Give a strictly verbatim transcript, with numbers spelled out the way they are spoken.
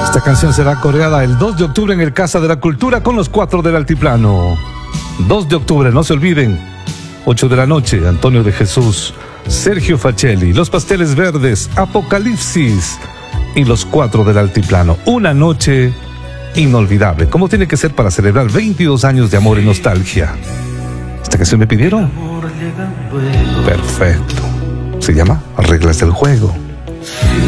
Esta canción será coreada el dos de octubre en el Casa de la Cultura con los Cuatro del Altiplano. dos de octubre, no se olviden. ocho de la noche, Antonio de Jesús, Sergio Facelli, Los Pasteles Verdes, Apocalipsis y los Cuatro del Altiplano. Una noche inolvidable, como tiene que ser para celebrar veintidós años de amor y nostalgia. ¿Esta canción me pidieron? Perfecto. Se llama Reglas del Juego.